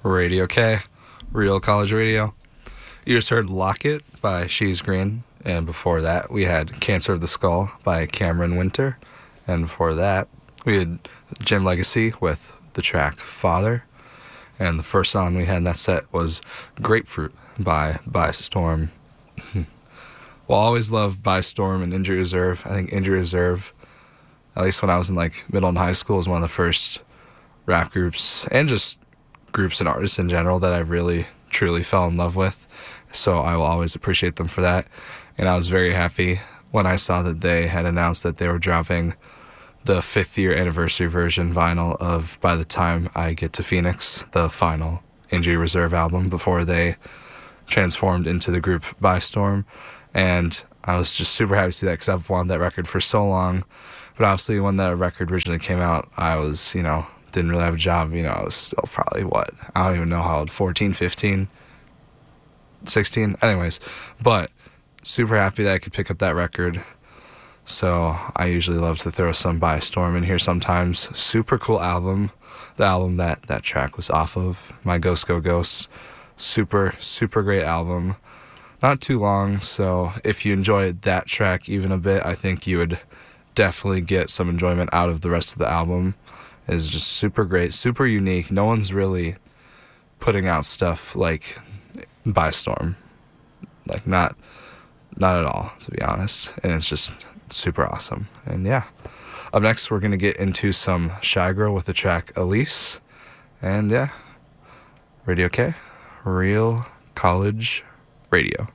Radio K, Real College Radio. You just heard Lock It by She's Green, and before that we had Cancer of the Skull by Cameron Winter, and before that we had Jim Legacy with the track Father, and the first song we had in that set was Grapefruit by Storm. Well, I always loved By Storm and Injury Reserve. I think Injury Reserve, at least when I was in like middle and high school, was one of the first rap groups and just groups and artists in general that I really truly fell in love with. So I will always appreciate them for that. And I was very happy when I saw that they had announced that they were dropping the 5th year anniversary version vinyl of By the Time I Get to Phoenix, the final Injury Reserve album before they transformed into the group By Storm. And I was just super happy to see that because I've wanted that record for so long. But obviously when that record originally came out, I was, didn't really have a job. I was still probably, I don't even know how old, 14, 15, 16? Anyways, but super happy that I could pick up that record. So I usually love to throw some By Storm in here sometimes. Super cool album. The album that track was off of, My Ghost Go Ghost. Super, super great album. Not too long, so if you enjoyed that track even a bit, I think you would definitely get some enjoyment out of the rest of the album. It's just super great, super unique. No one's really putting out stuff like By Storm. Like, not at all, to be honest. And it's just super awesome. And yeah. Up next, we're going to get into some Shy Girl with the track Elise. And yeah, Radio K, Real College Radio.